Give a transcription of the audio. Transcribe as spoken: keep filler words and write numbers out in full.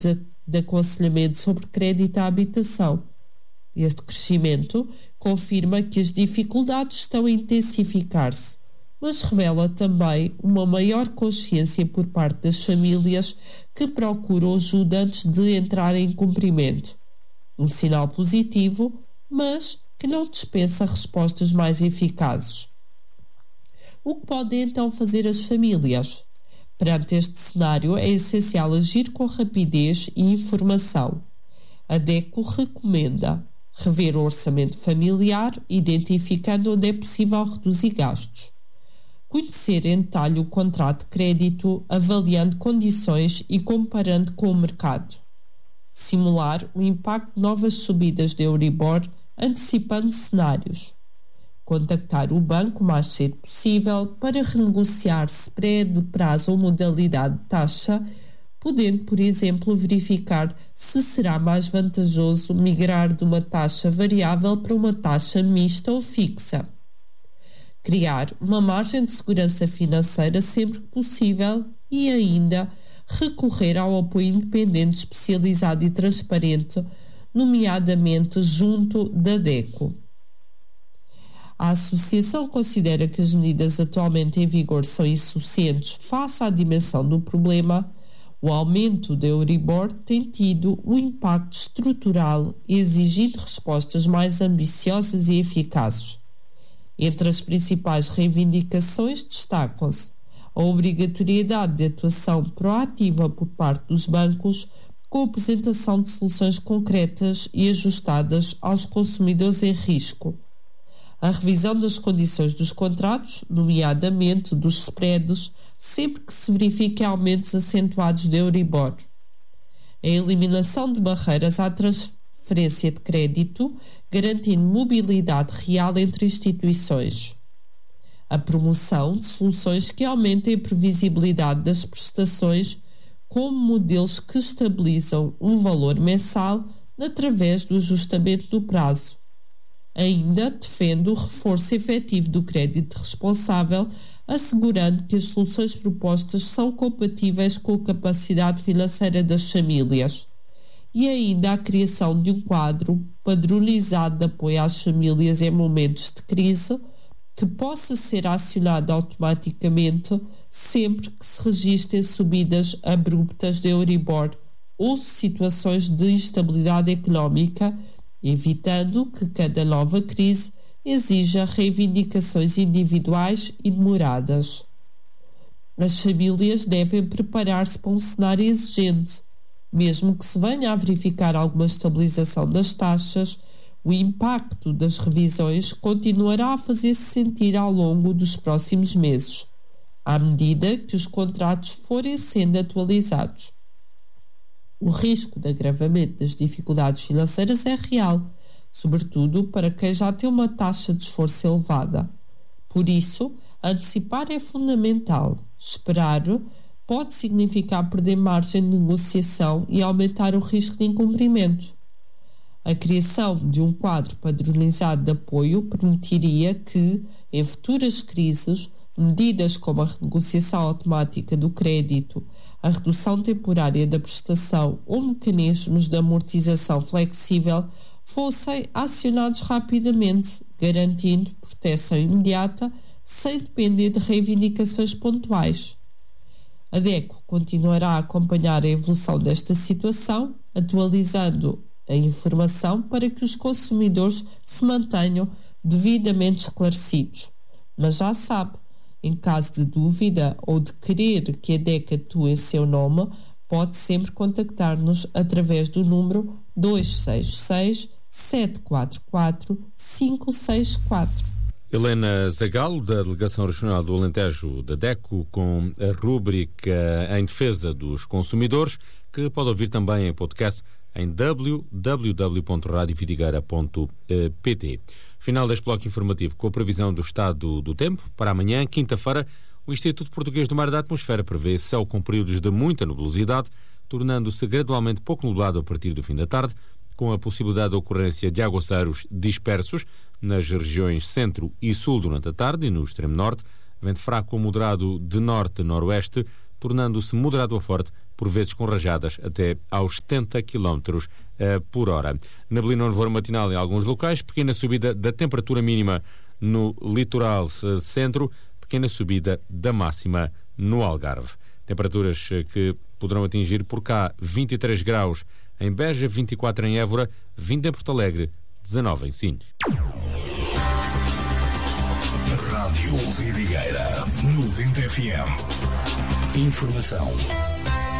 de aconselhamento sobre crédito à habitação. Este crescimento confirma que as dificuldades estão a intensificar-se, mas revela também uma maior consciência por parte das famílias que procuram ajuda antes de entrar em cumprimento. Um sinal positivo, mas que não dispensa respostas mais eficazes. O que podem então fazer as famílias? Perante este cenário, é essencial agir com rapidez e informação. A DECO recomenda rever o orçamento familiar, identificando onde é possível reduzir gastos. Conhecer em detalhe o contrato de crédito, avaliando condições e comparando com o mercado. Simular o impacto de novas subidas de Euribor, antecipando cenários. Contactar o banco o mais cedo possível para renegociar spread, prazo ou modalidade de taxa, podendo, por exemplo, verificar se será mais vantajoso migrar de uma taxa variável para uma taxa mista ou fixa. Criar uma margem de segurança financeira sempre que possível e ainda recorrer ao apoio independente, especializado e transparente, nomeadamente junto da DECO. A Associação considera que as medidas atualmente em vigor são insuficientes face à dimensão do problema. O aumento da Euribor tem tido um impacto estrutural, exigindo respostas mais ambiciosas e eficazes. Entre as principais reivindicações destacam-se a obrigatoriedade de atuação proativa por parte dos bancos, com a apresentação de soluções concretas e ajustadas aos consumidores em risco, a revisão das condições dos contratos, nomeadamente dos spreads, sempre que se verifiquem aumentos acentuados de Euribor, a eliminação de barreiras à transferência de crédito, garantindo mobilidade real entre instituições, a promoção de soluções que aumentem a previsibilidade das prestações, como modelos que estabilizam um valor mensal através do ajustamento do prazo. Ainda defende o reforço efetivo do crédito responsável, assegurando que as soluções propostas são compatíveis com a capacidade financeira das famílias. E ainda a criação de um quadro padronizado de apoio às famílias em momentos de crise, que possa ser acionado automaticamente sempre que se registrem subidas abruptas de Euribor ou situações de instabilidade económica, evitando que cada nova crise exija reivindicações individuais e demoradas. As famílias devem preparar-se para um cenário exigente. Mesmo que se venha a verificar alguma estabilização das taxas, o impacto das revisões continuará a fazer-se sentir ao longo dos próximos meses, à medida que os contratos forem sendo atualizados. O risco de agravamento das dificuldades financeiras é real, sobretudo para quem já tem uma taxa de esforço elevada. Por isso, antecipar é fundamental. Esperar pode significar perder margem de negociação e aumentar o risco de incumprimento. A criação de um quadro padronizado de apoio permitiria que, em futuras crises, medidas como a renegociação automática do crédito, a redução temporária da prestação ou mecanismos de amortização flexível fossem acionados rapidamente, garantindo proteção imediata sem depender de reivindicações pontuais. A DECO continuará a acompanhar a evolução desta situação, atualizando a informação para que os consumidores se mantenham devidamente esclarecidos. Mas já sabe, em caso de dúvida ou de querer que a DECO atue em seu nome, pode sempre contactar-nos através do número dois seis seis, sete quatro quatro, cinco seis quatro. Helena Zagalo, da Delegação Regional do Alentejo da DECO, com a rúbrica em defesa dos consumidores, que pode ouvir também em podcast em w w w ponto radio vidigueira ponto p t. Final deste bloco informativo com a previsão do estado do tempo. Para amanhã, quinta-feira, o Instituto Português do Mar e da Atmosfera prevê céu com períodos de muita nubosidade, tornando-se gradualmente pouco nublado a partir do fim da tarde, com a possibilidade de ocorrência de aguaceiros dispersos nas regiões centro e sul durante a tarde e no extremo norte, vento fraco ou moderado de norte a noroeste, tornando-se moderado a forte por vezes com rajadas até aos setenta quilómetros por hora. Neblina ou nevoeiro matinal em alguns locais, pequena subida da temperatura mínima no litoral centro, pequena subida da máxima no Algarve. Temperaturas que poderão atingir por cá vinte e três graus em Beja, vinte e quatro em Évora, vinte em Porto Alegre, dezanove em Sines. Rádio Vidigueira noventa F M. Informação